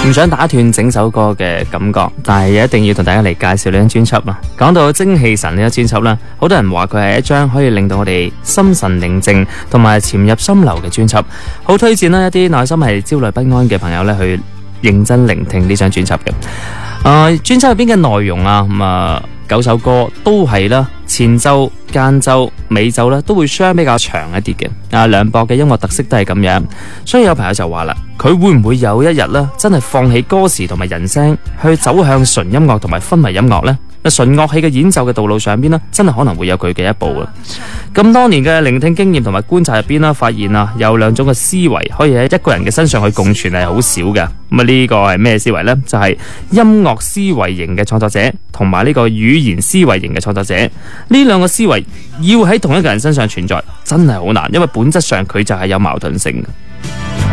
唔想打斷整首歌嘅感覺，但係一定要同大家嚟介紹呢張專輯啊！講到精氣神呢張專輯啦，好多人話佢係一張可以令到我哋心神寧靜同埋潛入心流嘅專輯，好推薦啦一啲內心係焦慮不安嘅朋友咧去認真聆聽呢張專輯嘅。專輯入邊嘅內容啊，9首歌都係啦，前奏、間奏、尾奏咧都會相比較長一啲嘅。梁博嘅音樂特色都係咁樣，所以有朋友就話啦，佢會唔會有一日咧真係放棄歌詞同埋人聲，去走向純音樂同埋氛圍音樂呢？純樂器嘅演奏嘅道路上邊咧，真係可能會有佢嘅一步啦。咁多年嘅聆聽經驗同埋觀察入邊啦，發現有兩種嘅思維可以喺一個人嘅身上去共存係好少嘅。咁呢個係咩思維呢？就係音樂思維型嘅創作者同埋呢個語言思維型嘅創作者。呢兩個思維要喺同一個人身上存在，真係好難，因為本質上佢就係有矛盾性嘅。